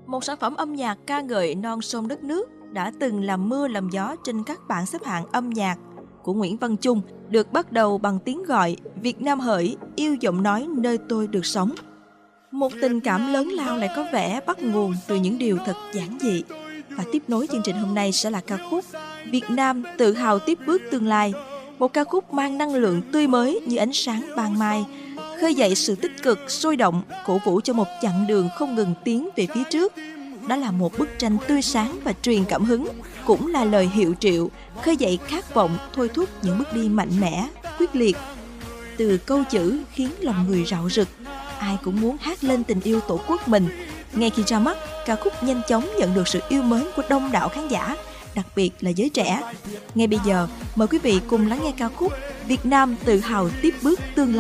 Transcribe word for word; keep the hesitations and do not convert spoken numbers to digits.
Một sản phẩm âm nhạc ca ngợi non sông đất nước đã từng làm mưa làm gió trên các bảng xếp hạng âm nhạc của Nguyễn Văn Chung, được bắt đầu bằng tiếng gọi Việt Nam hỡi, yêu giọng nói nơi tôi được sống. Một tình cảm lớn lao lại có vẻ bắt nguồn từ những điều thật giản dị. Và tiếp nối chương trình hôm nay sẽ là ca khúc Việt Nam tự hào tiếp bước tương lai, một ca khúc mang năng lượng tươi mới như ánh sáng ban mai, khơi dậy sự tích cực, sôi động, cổ vũ cho một chặng đường không ngừng tiến về phía trước. Đó là một bức tranh tươi sáng và truyền cảm hứng, cũng là lời hiệu triệu, khơi dậy khát vọng, thôi thúc những bước đi mạnh mẽ, quyết liệt. Từ câu chữ khiến lòng người rạo rực, ai cũng muốn hát lên tình yêu tổ quốc mình. Ngay khi ra mắt, ca khúc nhanh chóng nhận được sự yêu mến của đông đảo khán giả, đặc biệt là giới trẻ. Ngay bây giờ, mời quý vị cùng lắng nghe ca khúc Việt Nam tự hào tiếp bước tương lai.